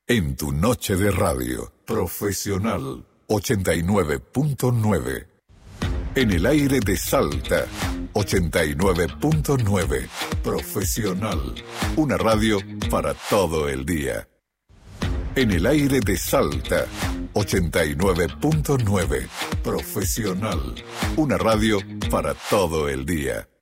En tu noche de radio, Profesional 89.9. En el aire de Salta, 89.9. Profesional, una radio para todo el día. En el aire de Salta, 89.9. Profesional, una radio para todo el día.